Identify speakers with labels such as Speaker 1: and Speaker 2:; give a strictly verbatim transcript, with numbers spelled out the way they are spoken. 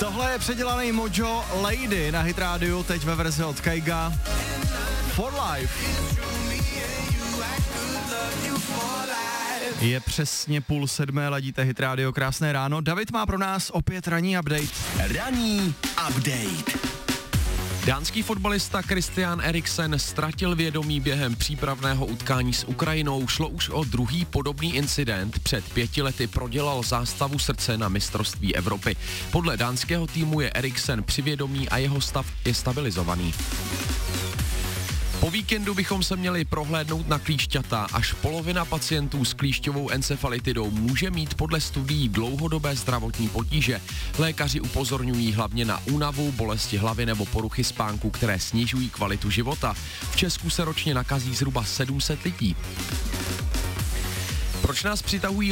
Speaker 1: Tohle je předělaný Mojo Lady na Hit Radio, teď ve verzi od Kaiga. For Life. Je přesně půl sedmé, ladíte Hit Radio, krásné ráno. David má pro nás opět ranní update.
Speaker 2: Ranní update. Dánský fotbalista Christian Eriksen ztratil vědomí během přípravného utkání s Ukrajinou. Šlo už o druhý podobný incident. Před pěti lety prodělal zástavu srdce na mistrovství Evropy. Podle dánského týmu je Eriksen při vědomí a jeho stav je stabilizovaný. Po víkendu bychom se měli prohlédnout na klíšťata. Až polovina pacientů s klíšťovou encefalitidou může mít podle studií dlouhodobé zdravotní potíže. Lékaři upozorňují hlavně na únavu, bolesti hlavy nebo poruchy spánku, které snižují kvalitu života. V Česku se ročně nakazí zhruba sedm set lidí. Proč nás přitahují